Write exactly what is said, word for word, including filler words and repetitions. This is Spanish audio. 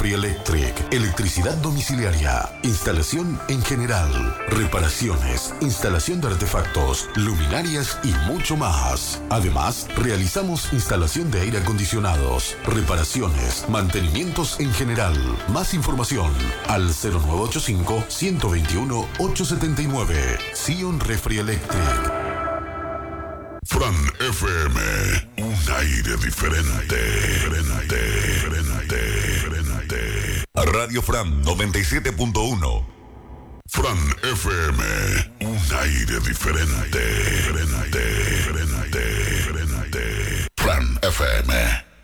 Refri Electric, electricidad domiciliaria, instalación en general, reparaciones, instalación de artefactos, luminarias y mucho más. Además, realizamos instalación de aire acondicionados, reparaciones, mantenimientos en general. Más información al cero nueve ocho cinco, uno dos uno, ocho siete nueve. Sion Refri Electric. Fran F M, un aire diferente. Diferente, diferente, diferente. Radio Fran noventa y siete punto uno. Fran F M, un aire diferente. Diferente, diferente, diferente. Fran F M.